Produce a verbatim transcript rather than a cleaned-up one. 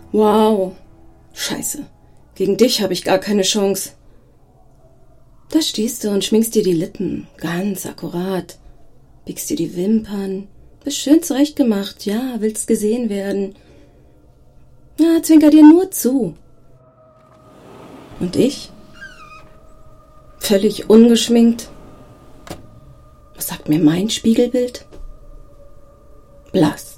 Wow. Scheiße. Gegen dich habe ich gar keine Chance. Da stehst du und schminkst dir die Lippen. Ganz akkurat. Biegst dir die Wimpern. Bist schön zurechtgemacht. Ja, willst gesehen werden. Ja, zwinker dir nur zu. Und ich? Völlig ungeschminkt. Was sagt mir mein Spiegelbild? Blass.